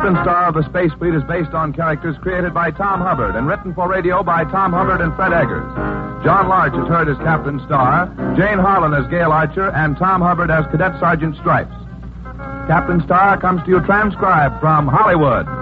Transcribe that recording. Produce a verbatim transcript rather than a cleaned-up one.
Captain Star of the Space Fleet is based on characters created by Tom Hubbard and written for radio by Tom Hubbard and Fred Eggers. John Larch is heard as Captain Star, Jane Harlan as Gail Archer, and Tom Hubbard as Cadet Sergeant Stripes. Captain Star comes to you transcribed from Hollywood.